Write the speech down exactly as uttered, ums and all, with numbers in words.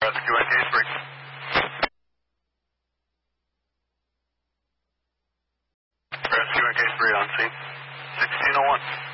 Rescue engage break. Rescue engage break on scene. sixteen oh one.